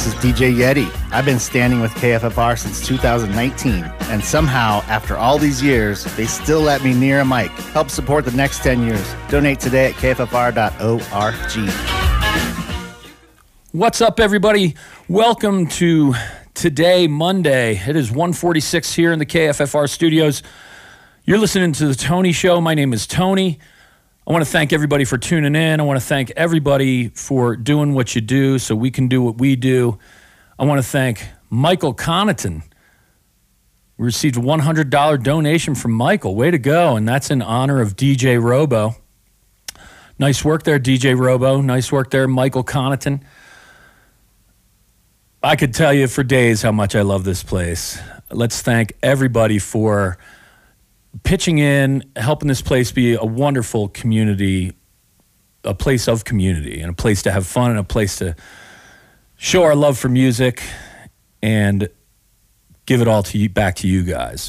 This is DJ Yeti. I've been standing with KFFR since 2019, and somehow, after all these years, they still let me near a mic. Help support the next 10 years. Donate today at kffr.org. What's up, everybody? Welcome to today, Monday. It is 1:46 here in the KFFR studios. You're listening to The Tony Show. My name is Tony. I want to thank everybody for tuning in. I want to thank everybody for doing what you do so we can do what we do. I want to thank Michael Connaughton. We received a $100 donation from Michael. Way to go. And that's in honor of DJ Robo. Nice work there, DJ Robo. Nice work there, Michael Connaughton. I could tell you for days how much I love this place. Let's thank everybody for pitching in, helping this place be a wonderful community, a place of community, and a place to have fun, and a place to show our love for music and give it all to you, back to you guys.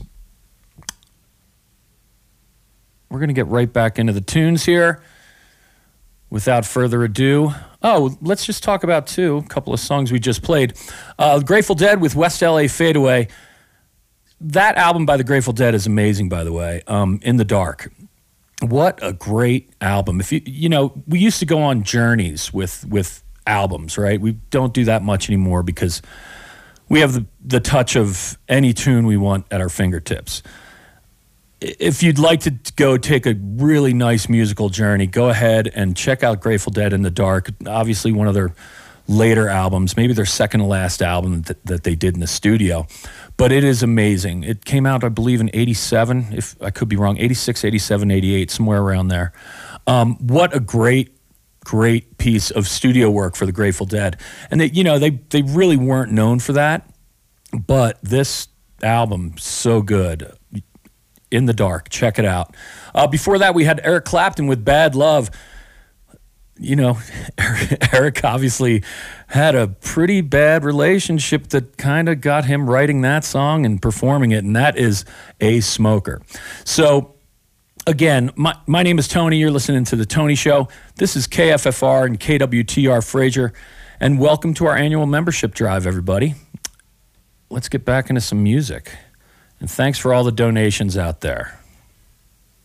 We're going to get right back into the tunes here. Without further ado, let's just talk about a couple of songs we just played. Grateful Dead with West LA Fadeaway. That album by the Grateful Dead is amazing, by the way. In the Dark. What a great album. If you know, we used to go on journeys with albums, right? We don't do that much anymore because we have the touch of any tune we want at our fingertips. If you'd like to go take a really nice musical journey, go ahead and check out Grateful Dead in the Dark. Obviously one of their later albums, maybe their second to last album that they did in the studio. But it is amazing. It came out, I believe, in 87, if I could be wrong, 86, 87, 88, somewhere around there. What a great piece of studio work for the Grateful Dead. And they really weren't known for that, but this album, so good. In the Dark, check it out. Before that, we had Eric Clapton with Bad Love. You know, Eric obviously had a pretty bad relationship that kind of got him writing that song and performing it, and that is A Smoker. So, again, my name is Tony. You're listening to The Tony Show. This is KFFR and KWTR Fraser, and welcome to our annual membership drive, everybody. Let's get back into some music, and thanks for all the donations out there.